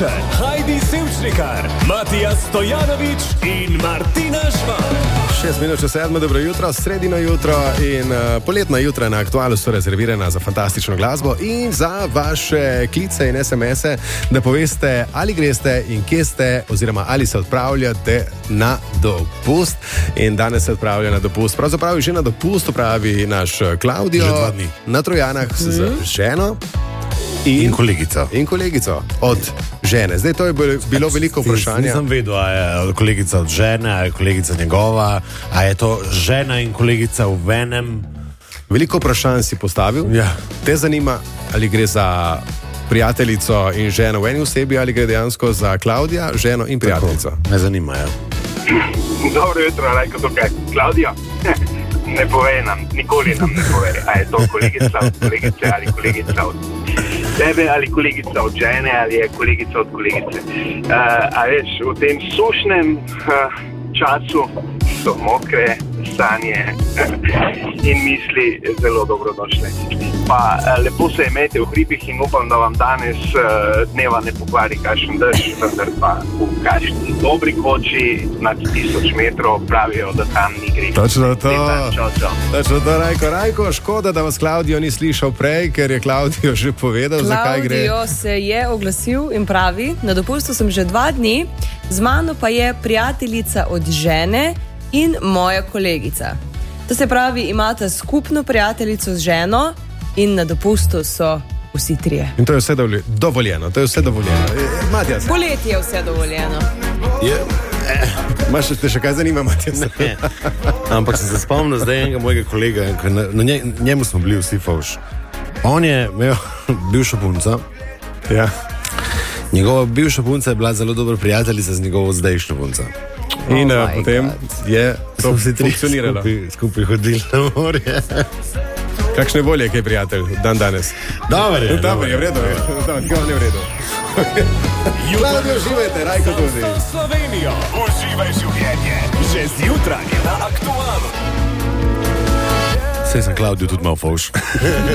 Kavčičan, Heidi Sevčnikar, Matija Stojanović in Martina Žvan. 6:07, dobro jutro, sredino jutro in poletna jutra na Aktualu so rezervirana za fantastično glasbo in za vaše klice in SMS-e, da poveste, ali greste in kje ste, oziroma ali se odpravljate na dopust. In danes se odpravlja na dopust, pravzaprav že na dopustu, pravi naš Klaudijo. Že 2 dni. Na Trojanah z ženo. In kolegico od žene. Zdaj to je bilo veliko vprašanje. Nisem vedel, a je kolegica od žene, a je kolegica njegova, a je to žena in kolegica v enem. Veliko vprašanj si postavil. Ja. Te zanima, ali gre za prijateljico in ženo v eni osebi, ali gre dejansko za Klaudija, ženo in prijateljico. Tako, me zanimajo. Dobro jutro, Rajko, tukaj. Klaudija? Ne pove nam, nikoli nam ne pove, a je to kolegica od kolegice ali kolegica od tebe ali kolegica od žene ali je kolegica od kolegice. A veš, v tem sušnem času so mokre sanje in misli zelo dobrodošle. Pa lepo se imejte v hribih in upam, da vam danes dneva ne pokvari kakšen dež, vendar pa v kakšni dobri koči nad 1000 metrov pravijo, da tam ni gripa. Točno to. Čau. Točno to, Rajko, škoda, da vas Klaudijo ni slišal prej, ker je Klaudijo že povedal, zakaj gre. Klaudijo se je oglasil in pravi, na dopustu sem že 2 dni, z mano pa je prijateljica od žene in moja kolegica. To se pravi, imate skupno prijateljico z ženo in na dopustu so vsi trije. In to je vse dovoljeno, to je vse dovoljeno. Matijas. Poleti je vse dovoljeno. Imaš te še kaj zanima, Matijas? Ne. Ampak sem se spomnil zdaj enega mojega kolega, njemu smo bili vsi fauš. On je imel bivšo punco. Ja. Njegova bivša punca je bila zelo dobra prijateljica z njegovo zdajšnjo punco. In potem je to funkcioniralo. Skupaj hodili na morje. Kakšne volje, kaj prijatelj, dan danes? Dobar je. Dobar je, v redu je. Dobar je, v redu. Klaudijo, uživajte, Rajko tudi. Slovenijo, uživaj življenje, že zjutraj na Aktualu. Saj sem Klaudijo tudi mal fauš.